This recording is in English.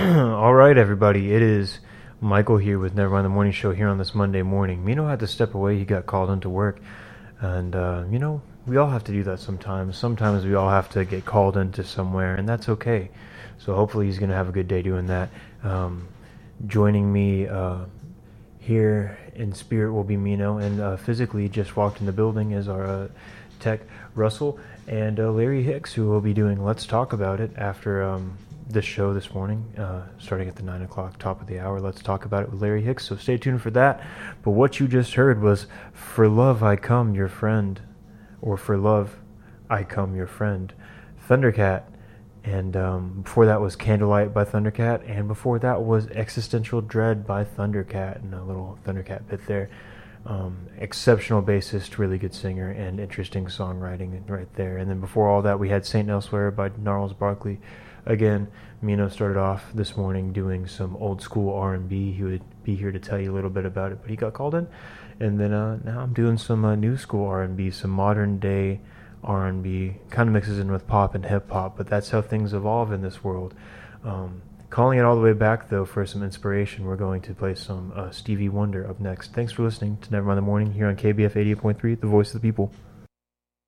All right, everybody. It is Michael here with Nevermind the Morning Show here on this Monday morning. Mino had to step away. He got called into work. And, we all have to do that sometimes. Sometimes we all have to get called into somewhere, and that's okay. So hopefully he's going to have a good day doing that. Joining me here in spirit will be Mino, and physically just walked in the building is our tech, Russell, and Larry Hicks, who will be doing Let's Talk About It after this show this morning, starting at the 9 o'clock top of the hour. Let's talk about it with Larry Hicks, so stay tuned for that. But what you just heard was For Love I Come Your Friend, or For Love I Come Your Friend, Thundercat. And before that was Candlelight by Thundercat, and before that was Existential Dread by Thundercat, and a little Thundercat bit there. Exceptional bassist, really good singer, and interesting songwriting right there. And then before all that, we had Saint Elsewhere by Gnarls Barkley. Again, Mino started off this morning doing some old school R&B. He would be here to tell you a little bit about it, but he got called in. And then now I'm doing some new school R&B, some modern day R&B. Kind of mixes in with pop and hip hop, but that's how things evolve in this world. Calling it all the way back, though, for some inspiration, we're going to play some Stevie Wonder up next. Thanks for listening to Nevermind the Morning here on KBF 88.3, the voice of the people.